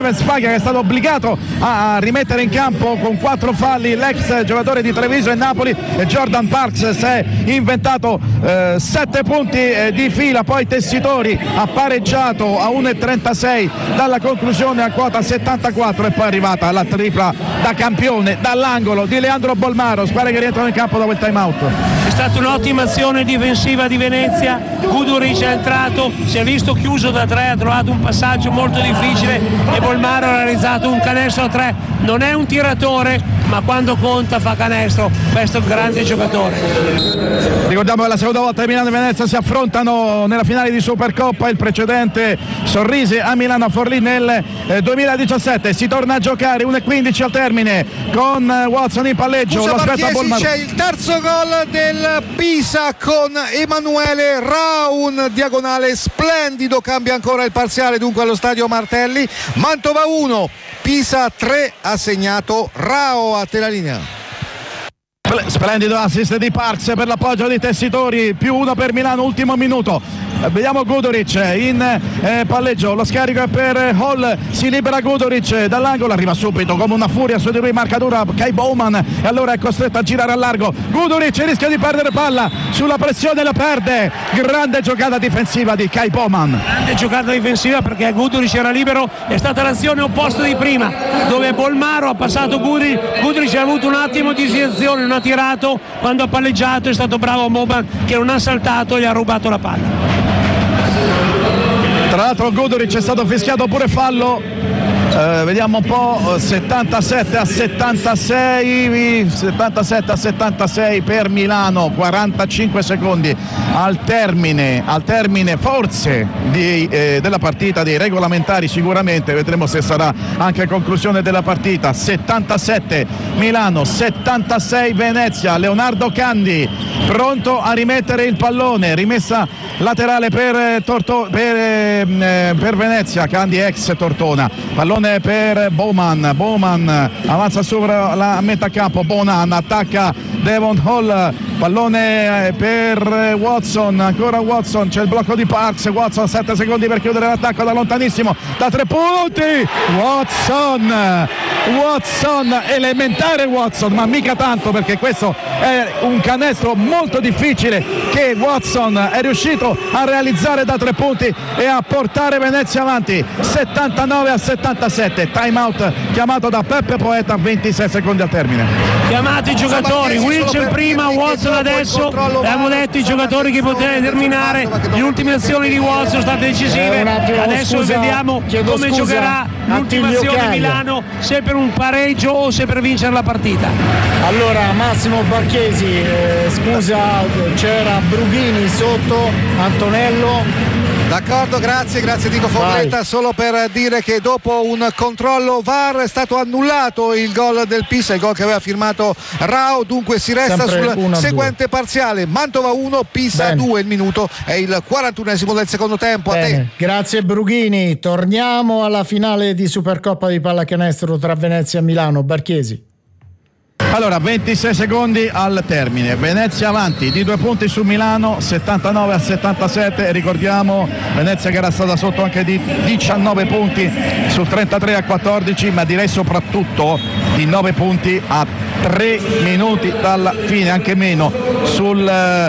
Spagna, che è stato obbligato a rimettere in campo con 4 falli l'ex giocatore di Treviso e Napoli, e Jordan Parks si è inventato 7 punti di fila. Poi Tessitori ha pareggiato a 1,36 dalla conclusione a quota 74, e poi è arrivata la tripla da campione dall'angolo di Leandro Bolmaro. Squadre che rientrano in campo dopo il time out. È stata un'ottima azione difensiva di Venezia. Guduric è entrato, si è visto chiuso da 3, ha trovato un passaggio molto difficile e Bolmaro ha realizzato un canestro a 3. Non è un tiratore, ma quando conta fa canestro. Questo è un grande giocatore. Ricordiamo che la seconda volta Milano e Venezia si affrontano nella finale di Supercoppa. Il precedente sorrise a Milano a Forlì nel 2017. Si torna a giocare 1:15 al termine con Watson in palleggio. Lo aspetta Bolmaro. C'è il terzo gol del Pisa con Emanuele Rau, un diagonale splendido, cambia ancora il parziale dunque allo stadio Martelli. Mantova 1, Pisa 3, ha segnato Rao. A te la linea. Splendido assist di Parks per l'appoggio di Tessitori, +1 per Milano, ultimo minuto. Vediamo Guduric in palleggio, lo scarico è per Hall, si libera Guduric dall'angolo, arriva subito come una furia su di lui, marcatura Kai Bowman, e allora è costretto a girare a largo. Guduric rischia di perdere palla, sulla pressione la perde. Grande giocata difensiva di Kai Bowman. Grande giocata difensiva perché Guduric era libero. È stata l'azione opposta di prima, dove Bolmaro ha passato Guduric ha avuto un attimo di esitazione, non ha tirato, quando ha palleggiato è stato bravo Bowman che non ha saltato e gli ha rubato la palla. Tra l'altro Guduric è stato fischiato pure fallo. Vediamo un po', 77 a 76 per Milano, 45 secondi al termine forse della partita, dei regolamentari sicuramente, vedremo se sarà anche conclusione della partita. 77 Milano, 76 Venezia. Leonardo Candi pronto a rimettere il pallone, rimessa laterale per Venezia. Candi ex Tortona, pallone per Bowman avanza sopra la metà campo, Bonan attacca Devon Hall, pallone per Watson, ancora Watson, c'è il blocco di Parks, Watson 7 secondi per chiudere l'attacco da lontanissimo, da 3 punti, Watson, elementare Watson, ma mica tanto, perché questo è un canestro molto difficile che Watson è riuscito a realizzare da 3 punti e a portare Venezia avanti 79 a 77. Time out chiamato da Peppe Poeta, 26 secondi al termine. Chiamati i giocatori, Wilson prima, Watson adesso. Abbiamo detto i giocatori che potevano terminare. Le ultime azioni di Watson sono state decisive. Adesso vediamo come giocherà l'ultima azione Milano, se per un pareggio o se per vincere la partita. Allora Massimo Barchesi, scusa, c'era Brughini sotto, Antonello. D'accordo, grazie Dico Fogletta. Solo per dire che dopo un controllo VAR è stato annullato il gol del Pisa, il gol che aveva firmato Rao, dunque si resta sempre sul seguente parziale: Mantova 1, Pisa 2. Il minuto è il 41esimo del secondo tempo. Bene. A te. Grazie Brughini. Torniamo alla finale di Supercoppa di pallacanestro tra Venezia e Milano. Barchesi. Allora, 26 secondi al termine, Venezia avanti di 2 punti su Milano, 79 a 77, ricordiamo Venezia che era stata sotto anche di 19 punti sul 33 a 14, ma direi soprattutto di 9 punti a 3 minuti dalla fine, anche meno, sul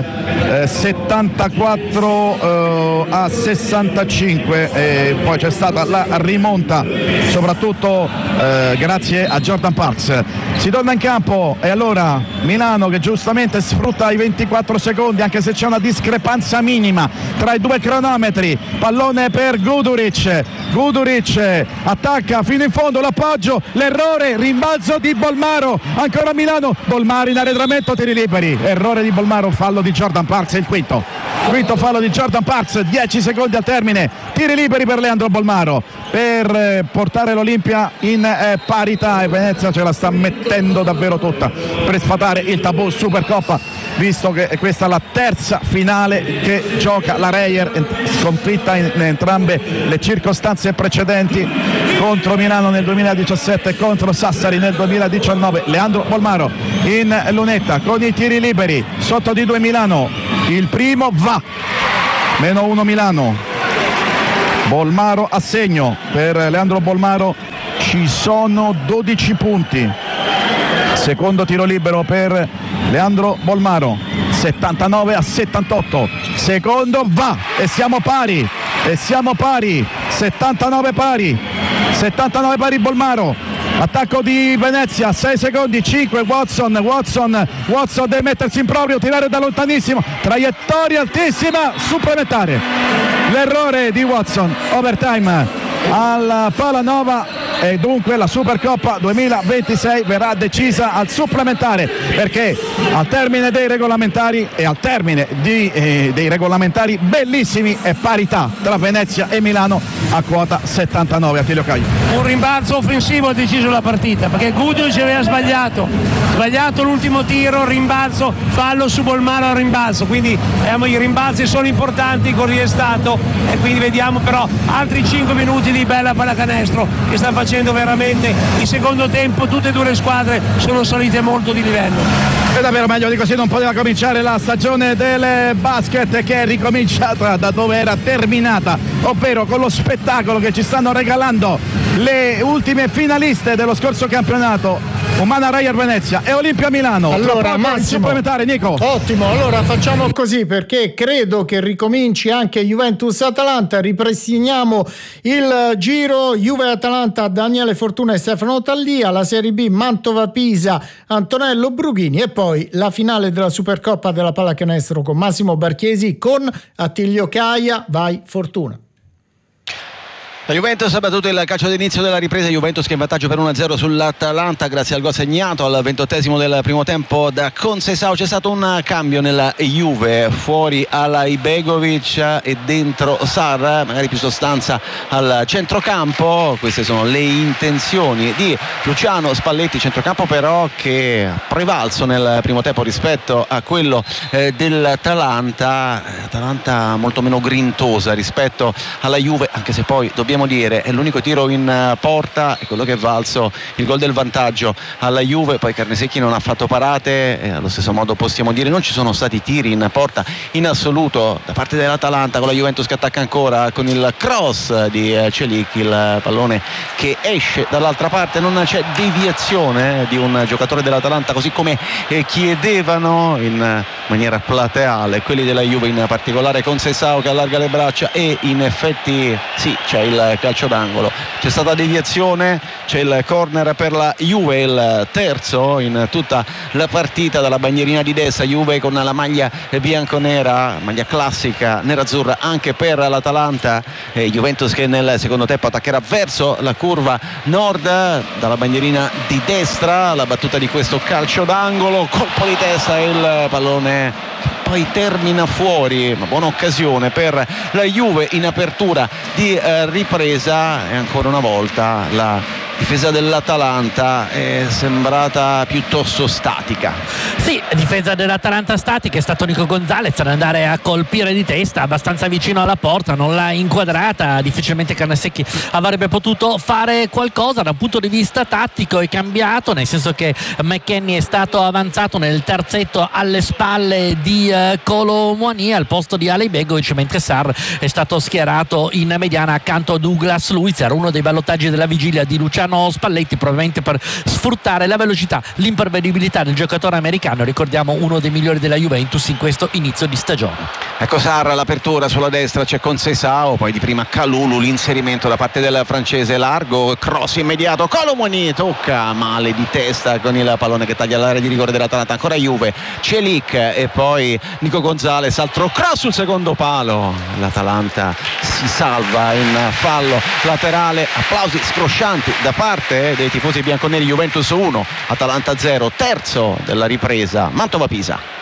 74 a 65, e poi c'è stata la rimonta soprattutto grazie a Jordan Parks. Si torna in campo e allora Milano che giustamente sfrutta i 24 secondi, anche se c'è una discrepanza minima tra i due cronometri. Pallone per Guduric attacca fino in fondo, l'appoggio, l'errore, rimbalzo di Bolmaro, ancora Milano, Bolmaro in arretramento, tiri liberi, errore di Bolmaro, fallo di Jordan Parks, è il quinto fallo di Jordan Parks, 10 secondi al termine, tiri liberi per Leandro Bolmaro per portare l'Olimpia in parità, e Venezia ce la sta mettendo davvero tutta per sfatare il tabù Supercoppa, visto che questa è la terza finale che gioca la Reyer, sconfitta in entrambe le circostanze precedenti, contro Milano nel 2017 e contro Sassari nel 2019. Leandro Bolmaro in lunetta con i tiri liberi, sotto di 2 Milano, il primo va, -1 Milano. Bolmaro a segno. Per Leandro Bolmaro ci sono 12 punti. Secondo tiro libero per Leandro Bolmaro, 79-78. Secondo va e siamo pari, 79 pari Bolmaro. Attacco di Venezia, 6 secondi, 5, Watson deve mettersi in proprio, tirare da lontanissimo, traiettoria altissima, supplementare. L'errore di Watson, overtime alla Palanova, e dunque la Supercoppa 2026 verrà decisa al supplementare, perché al termine dei regolamentari e al termine dei regolamentari bellissimi è parità tra Venezia e Milano a quota 79. Attilio Caio. Un rimbalzo offensivo ha deciso la partita, perché Gudjovic aveva sbagliato l'ultimo tiro, rimbalzo, fallo su Bolmaro al rimbalzo, quindi i rimbalzi sono importanti, così è stato, e quindi vediamo però altri 5 minuti di bella pallacanestro che sta facendo veramente il secondo tempo. Tutte e due le squadre sono salite molto di livello. E davvero meglio di così non poteva cominciare la stagione del basket, che è ricominciata da dove era terminata, ovvero con lo spettacolo che ci stanno regalando le ultime finaliste dello scorso campionato, Umana Reyer Venezia e Olimpia Milano. Allora Massimo, supplementare, Nico. Ottimo, allora facciamo così, perché credo che ricominci anche Juventus-Atalanta. Ripristiniamo il giro Juve-Atalanta, Daniele Fortuna e Stefano Tallia, la Serie B Mantova-Pisa, Antonello Brughini, e poi la finale della Supercoppa della pallacanestro con Massimo Barchesi, con Attilio Caia. Vai Fortuna. La Juventus ha battuto il calcio d'inizio della ripresa, Juventus che è in vantaggio per 1-0 sull'Atalanta grazie al gol segnato al 28esimo del primo tempo da Conceição. C'è stato un cambio nella Juve, fuori Alaibegovic e dentro Sarr, magari più sostanza al centrocampo. Queste sono le intenzioni di Luciano Spalletti, centrocampo però che ha prevalso nel primo tempo rispetto a quello dell'Atalanta. Atalanta molto meno grintosa rispetto alla Juve, anche se poi dobbiamo dire è l'unico tiro in porta, è quello che è valso il gol del vantaggio alla Juve. Poi Carnesecchi non ha fatto parate, e allo stesso modo possiamo dire non ci sono stati tiri in porta in assoluto da parte dell'Atalanta, con la Juventus che attacca ancora con il cross di Celik, il pallone che esce dall'altra parte. Non c'è deviazione di un giocatore dell'Atalanta, così come chiedevano in maniera plateale quelli della Juve, in particolare Conceição che allarga le braccia, e in effetti sì, c'è il calcio d'angolo, c'è stata deviazione, c'è il corner per la Juve, il terzo in tutta la partita dalla bandierina di destra. Juve con la maglia bianconera, maglia classica nerazzurra anche per l'Atalanta, e Juventus che nel secondo tempo attaccherà verso la curva nord dalla bandierina di destra. La battuta di questo calcio d'angolo, colpo di testa e il pallone poi termina fuori, ma buona occasione per la Juve in apertura di ripresa, e ancora una volta la difesa dell'Atalanta è sembrata piuttosto statica. Sì, difesa dell'Atalanta statica, è stato Nico Gonzalez ad andare a colpire di testa abbastanza vicino alla porta, non l'ha inquadrata, difficilmente Carnesecchi avrebbe potuto fare qualcosa. Da un punto di vista tattico è cambiato, nel senso che McKennie è stato avanzato nel terzetto alle spalle di Kolo Muani al posto di Alaibegovic, mentre Sarr è stato schierato in mediana accanto a Douglas Luiz. Era uno dei ballottaggi della vigilia di Luciano Spalletti, probabilmente per sfruttare la velocità, l'imprevedibilità del giocatore americano, ricordiamo uno dei migliori della Juventus in questo inizio di stagione. Ecco Sarr, l'apertura sulla destra, c'è Conceição, poi di prima Kalulu, l'inserimento da parte del francese largo, cross immediato, Kolo Muani tocca male di testa con il pallone che taglia l'area di rigore dell'Atalanta. Ancora Juve, Celik e poi Nico Gonzalez, altro cross sul secondo palo, l'Atalanta si salva in fallo laterale. Applausi scroscianti da parte dei tifosi bianconeri. Juventus 1, Atalanta 0, terzo della ripresa, Mantova-Pisa.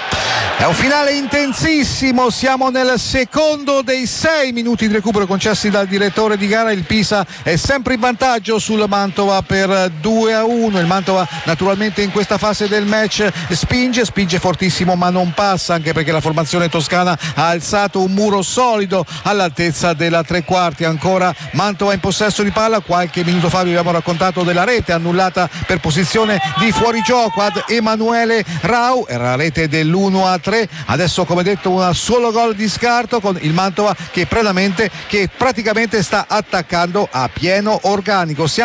È un finale intensissimo, siamo nel secondo dei 6 minuti di recupero concessi dal direttore di gara. Il Pisa è sempre in vantaggio sul Mantova per 2-1. Il Mantova naturalmente in questa fase del match spinge fortissimo ma non passa, anche perché la formazione toscana ha alzato un muro solido all'altezza della tre quarti. Ancora Mantova in possesso di palla, qualche minuto fa vi abbiamo raccontato della rete annullata per posizione di fuorigioco ad Emanuele Rau, era la rete dell'1-3 3, adesso come detto un solo gol di scarto con il Mantova che praticamente sta attaccando a pieno organico.